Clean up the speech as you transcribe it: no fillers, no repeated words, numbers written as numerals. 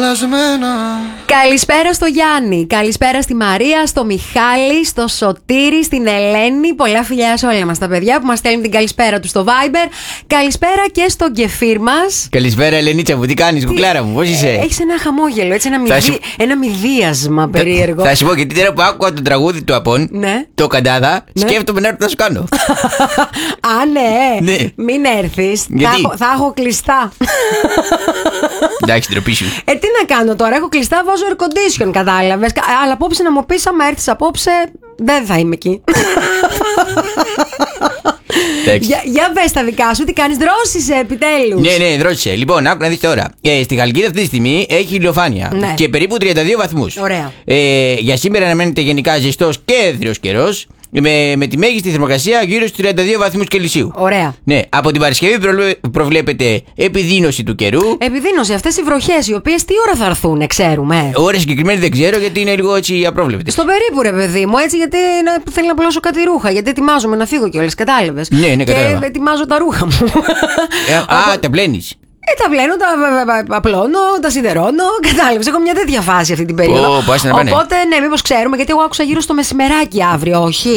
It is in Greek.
Καλησπέρα στο Γιάννη, καλησπέρα στη Μαρία, στο Μιχάλη, στο Σωτήρη, στην Ελένη. Πολλά φιλιά σε όλα μας τα παιδιά που μας στέλνουν την καλησπέρα του στο Viber. Καλησπέρα και στον Κεφίρ μας. Καλησπέρα Ελενίτσα μου, τι κάνεις κουκλάρα μου, πώς είσαι? Έχεις ένα χαμόγελο, έτσι ένα μηδίασμα περίεργο. Θα σου πω, γιατί τώρα που άκουγα το τραγούδι του Απών, ναι, το Καντάδα, σκέφτομαι να έρθω να σου κάνω. Α, ναι. Μην έρθεις. Θα έχω κλειστά. Εντάξει, ντροπή σου. Τι να κάνω τώρα, έχω κλειστά, βάζω air condition, κατάλαβες. Αλλά απόψε να μου πεις, άμα έρθεις απόψε, δεν θα είμαι εκεί. Για πες τα δικά σου, τι κάνεις, δρόσισε επιτέλους? Ναι, δρόσισε. Λοιπόν, άκου να δεις τώρα. Στη Χαλκίδα αυτή τη στιγμή έχει ηλιοφάνεια. Ναι. Και περίπου 32 βαθμούς. Ωραία. Για σήμερα αναμένεται γενικά ζεστός και έθριος καιρός. Με τη μέγιστη θερμοκρασία γύρω στους 32 βαθμούς Κελσίου. Ωραία. Ναι, από την Παρασκευή προβλέπεται επιδείνωση του καιρού. Επιδείνωση, αυτές οι βροχές, οι οποίες τι ώρα θα έρθουν, ξέρουμε? Ώρα συγκεκριμένη δεν ξέρω, γιατί είναι λίγο έτσι απρόβλεπτες. Στο περίπου, ρε παιδί μου, έτσι, γιατί θέλω να πλώσω κάτι ρούχα. Γιατί ετοιμάζομαι να φύγω κιόλας, κατάλαβες? Ναι, κατάλαβα. Και ετοιμάζω τα ρούχα μου. Τα πλένεις. Τα πλένω, τα απλώνω, τα σιδερώνω. Κατάλαβες, έχω μια τέτοια φάση αυτή την περίοδο. Οπότε, ναι, μήπως ξέρουμε, γιατί εγώ άκουσα γύρω στο μεσημεράκι αύριο, όχι?